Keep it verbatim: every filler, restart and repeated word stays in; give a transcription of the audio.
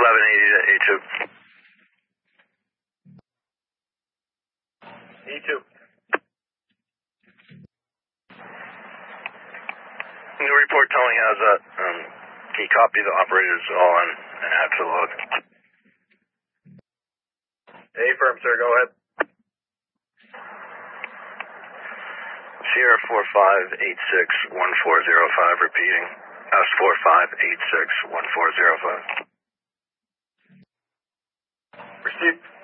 eleven eighty to A two. E two. New report telling us that, um, can you copy the operators all on and add to the load? Affirm, sir, go ahead. Sierra four five eight six one four zero five, repeating. S four five eight six one four zero five. Received.